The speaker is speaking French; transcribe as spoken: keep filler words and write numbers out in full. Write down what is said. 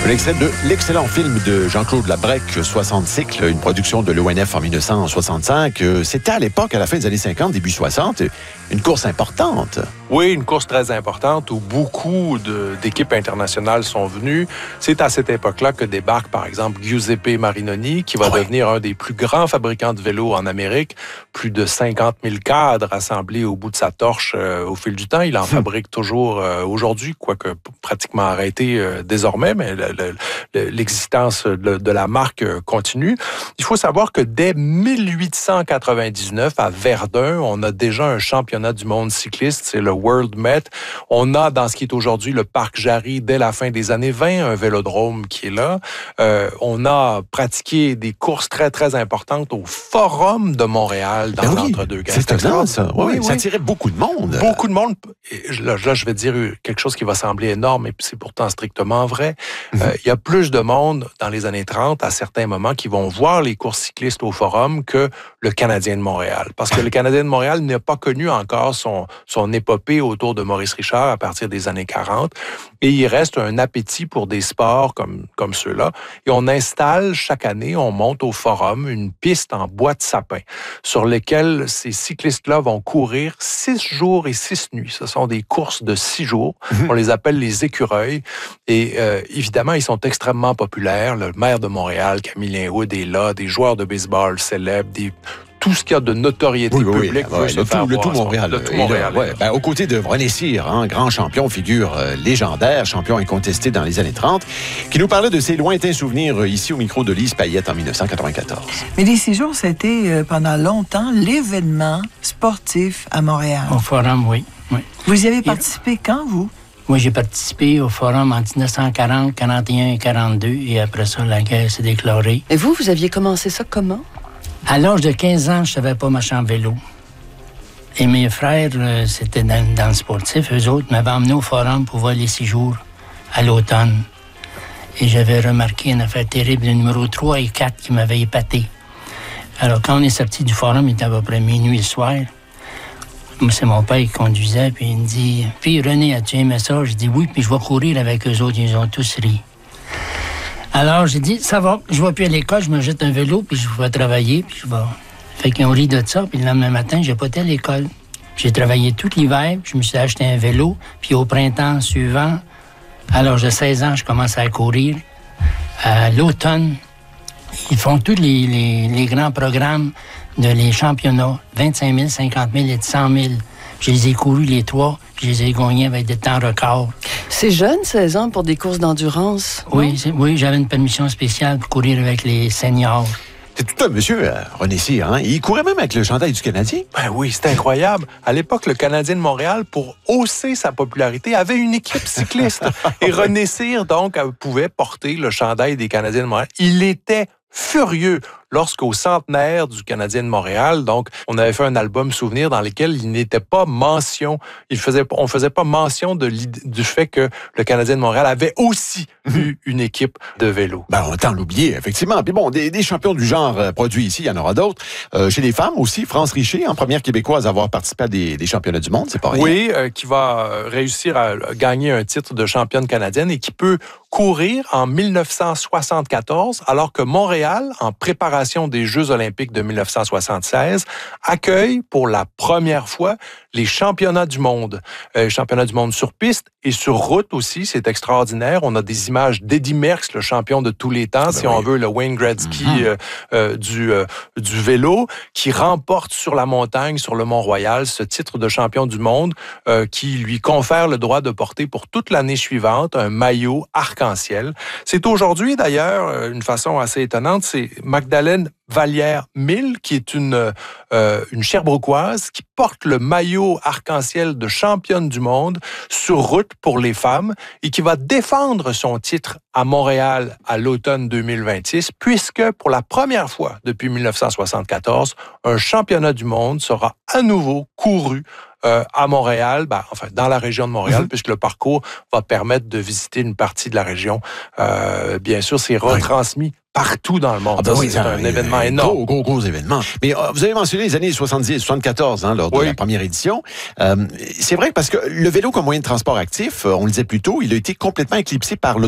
Un extrait de l'excellent film de Jean-Claude Labrec, soixante cycles, une production de l'O N F en mille neuf cent soixante-cinq. C'était à l'époque, à la fin des années cinquante, début soixante, une course importante. Oui, une course très importante où beaucoup de, d'équipes internationales sont venues. C'est à cette époque-là que débarque, par exemple, Giuseppe Marinoni, qui va oui. devenir un des plus grands fabricants de vélos en Amérique. Plus de cinquante mille cadres assemblés au bout de sa torche euh, au fil du temps. Il en hum. fabrique toujours euh, aujourd'hui, quoique pratiquement arrêté euh, désormais, mais le, le, l'existence de, de la marque continue. Il faut savoir que dès mille huit cent quatre-vingt-dix-neuf, à Verdun, on a déjà un championnat du monde cycliste, c'est le World Met. On a, dans ce qui est aujourd'hui le parc Jarry, dès la fin des années vingt, un vélodrome qui est là. Euh, on a pratiqué des courses très, très importantes au Forum de Montréal, dans ben oui, l'entre-deux-guerres. C'est exact, ça. Oui, oui, oui. Ça attirait beaucoup de monde. Beaucoup de monde. Et là, là, je vais dire quelque chose qui va sembler énorme, et c'est pourtant strictement vrai. Mm-hmm. Euh, il y a plus de monde dans les années trente, à certains moments, qui vont voir les courses cyclistes au Forum que le Canadien de Montréal. Parce que le Canadien de Montréal n'a pas connu encore son, son épopée autour de Maurice Richard à partir des années quarante. Et il reste un appétit pour des sports comme, comme ceux-là. Et on installe chaque année, on monte au Forum une piste en bois de sapin sur lesquelles ces cyclistes-là vont courir six jours et six nuits. Ce sont des courses de six jours. Mmh. On les appelle les écureuils. Et euh, évidemment, ils sont extrêmement populaires. Le maire de Montréal, Camille Linwood, est là. Des joueurs de baseball célèbres, des... tout ce qu'il y a de notoriété oui, oui, publique. Oui, le, tout, le tout Montréal. Le tout Montréal. Ouais, ben, aux côtés de René Cyr, hein, grand champion, figure euh, légendaire, champion incontesté dans les années trente, qui nous parlait de ses lointains souvenirs euh, ici au micro de Lise Payette en mille neuf cent quatre-vingt-quatorze. Mais les six jours, c'était euh, pendant longtemps l'événement sportif à Montréal. Au Forum, oui. oui. Vous y avez participé et... quand, vous? Moi, j'ai participé au Forum en dix-neuf cent quarante, quarante et un et quarante-deux, et après ça, la guerre s'est déclarée. Et vous, vous aviez commencé ça comment? À l'âge de quinze ans, je ne savais pas marcher en vélo. Et mes frères, euh, c'était dans, dans le sportif. Eux autres m'avaient emmené au Forum pour voir les six jours à l'automne. Et j'avais remarqué une affaire terrible, le numéro trois et quatre qui m'avait épaté. Alors, quand on est sorti du Forum, il était à peu près minuit le soir. Moi, c'est mon père qui conduisait, puis il me dit « Puis René, as-tu aimé ça? » Je dis « Oui, puis je vais courir avec eux autres. » Ils ont tous ri. Alors, j'ai dit, ça va, je vais plus à l'école, je me jette un vélo, puis je vais travailler, puis je vais... Fait qu'ils ont ri de ça, puis le lendemain matin, j'ai pas été à l'école. J'ai travaillé tout l'hiver, je me suis acheté un vélo, puis au printemps suivant, à l'âge de seize ans, je commence à courir. À l'automne, ils font tous les, les, les grands programmes de les championnats, vingt-cinq mille, cinquante mille et cent mille. Je les ai courus les trois, puis je les ai gagnés avec des temps records. C'est jeune, seize ans, pour des courses d'endurance. Oui, oui, j'avais une permission spéciale pour courir avec les seniors. C'est tout un monsieur, euh, René Cyr, hein? Il courait même avec le chandail du Canadien. Ben oui, c'est incroyable. À l'époque, le Canadien de Montréal, pour hausser sa popularité, avait une équipe cycliste. Et René Cyr, donc, pouvait porter le chandail des Canadiens de Montréal. Il était furieux lorsqu'au centenaire du Canadien de Montréal, donc, on avait fait un album souvenir dans lequel il n'était pas mention, il faisait, on faisait pas mention de du fait que le Canadien de Montréal avait aussi eu une équipe de vélo. Ben, on tend l'oublier, effectivement. Puis bon, des, des champions du genre euh, produits ici, il y en aura d'autres. Euh, chez les femmes aussi, France Richer, en première québécoise à avoir participé à des, des championnats du monde, c'est pas rien. Oui, euh, qui va réussir à gagner un titre de championne canadienne et qui peut courir en mille neuf cent soixante-quatorze, alors que Montréal, en préparation des Jeux olympiques de mille neuf cent soixante-seize, accueille pour la première fois les championnats du monde. Euh, championnats du monde sur piste et sur route aussi, c'est extraordinaire. On a des images d'Eddy Merckx, le champion de tous les temps, ben si oui. on veut, le Wayne Gretzky mm-hmm. euh, euh, du, euh, du vélo, qui remporte sur la montagne, sur le Mont-Royal, ce titre de champion du monde euh, qui lui confère le droit de porter pour toute l'année suivante un maillot arc-en-ciel. C'est aujourd'hui, d'ailleurs, une façon assez étonnante, c'est Magdalene Vallière-Mille, qui est une, euh, une Sherbrookoise, qui porte le maillot arc-en-ciel de championne du monde sur route pour les femmes et qui va défendre son titre à Montréal à l'automne deux mille vingt-six, puisque pour la première fois depuis mille neuf cent soixante-quatorze, un championnat du monde sera à nouveau couru Euh, à Montréal, ben, enfin dans la région de Montréal, mm-hmm. puisque le parcours va permettre de visiter une partie de la région. Euh, bien sûr, c'est retransmis oui. partout dans le monde. Ah ben oui, c'est un, un événement un énorme. Gros, gros, gros événement. Mais euh, vous avez mentionné les années soixante-dix, soixante-quatorze, hein, lors de oui. la première édition. Euh, c'est vrai parce que le vélo comme moyen de transport actif, on le disait plus tôt, il a été complètement éclipsé par le